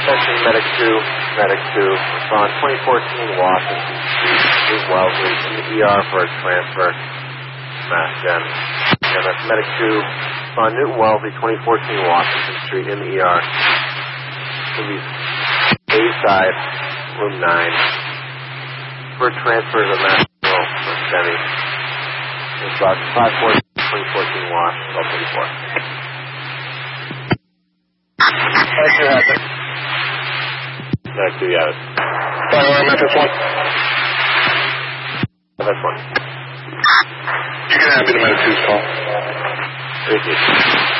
Attention Medic 2, respond 2014 Washington Street, New Wellesley, in the ER for a transfer. Mass Gen. Again, that's Medic 2, respond Newton Wellesley, 2014 Washington Street, in the ER. Please, A side, room 9. For a transfer to Mass General for Jenny. It's about 5-4, 2014 Wash, 1234. Thank you, Hazard. Medic 2, yeah. Memphis 1. That's 1. You can have me to Medic 2's call. Thank you.